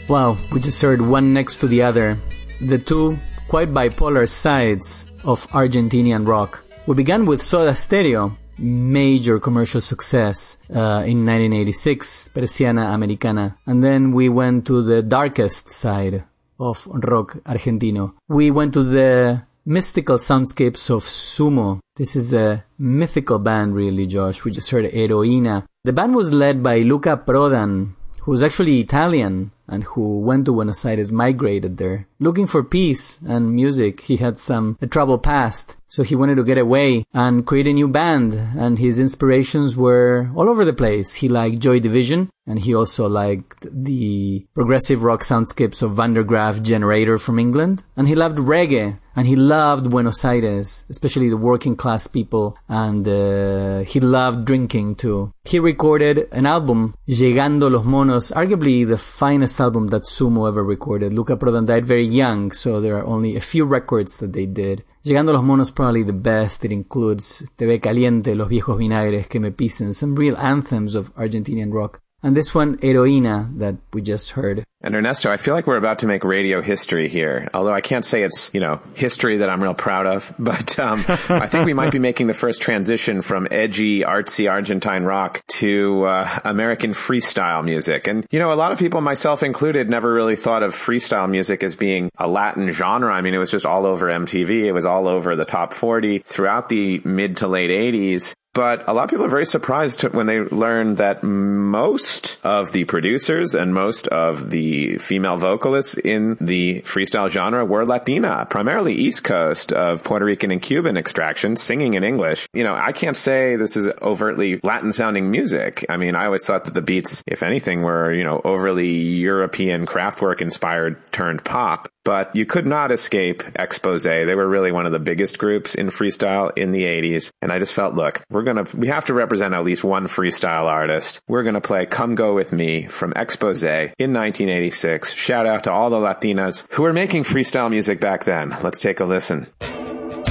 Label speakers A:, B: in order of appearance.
A: Wow, we just heard one next to the other. The two quite bipolar sides of Argentinian rock. We began with Soda Stereo, major commercial success in 1986, Persiana Americana. And then we went to the darkest side of rock argentino. We went to the mystical soundscapes of Sumo. This is a mythical band, really, Josh. We just heard Heroina. The band was led by Luca Prodan, who's actually Italian and who went to Buenos Aires, migrated there. Looking for peace and music, he had a troubled past, so he wanted to get away and create a new band, and his inspirations were all over the place. He liked Joy Division, and he also liked the progressive rock soundscapes of Van der Graaf Generator from England, and he loved reggae, and he loved Buenos Aires, especially the working class people, and he loved drinking too. He recorded an album, Llegando los Monos, arguably the finest album that Sumo ever recorded. Luca Prodan died very young, so there are only a few records that they did. Llegando los Monos, probably the best. It includes Te Ve Caliente, Los Viejos Vinagres, Que Me Pisen, some real anthems of Argentinian rock. And this one, Heroina, that we just heard.
B: And Ernesto, I feel like we're about to make radio history here. Although I can't say it's, history that I'm real proud of. But I think we might be making the first transition from edgy, artsy Argentine rock to American freestyle music. And, a lot of people, myself included, never really thought of freestyle music as being a Latin genre. I mean, it was just all over MTV. It was all over the top 40 throughout the mid to late 80s. But a lot of people are very surprised when they learn that most of the producers and most of the female vocalists in the freestyle genre were Latina, primarily East Coast of Puerto Rican and Cuban extraction, singing in English. I can't say this is overtly Latin-sounding music. I mean, I always thought that the beats, if anything, were, overly European Kraftwerk-inspired turned pop. But you could not escape Expose. They were really one of the biggest groups in freestyle in the 80s. And I just felt, look, we have to represent at least one freestyle artist. We're going to play Come Go With Me from Expose in 1986. Shout out to all the Latinas who were making freestyle music back then. Let's take a listen.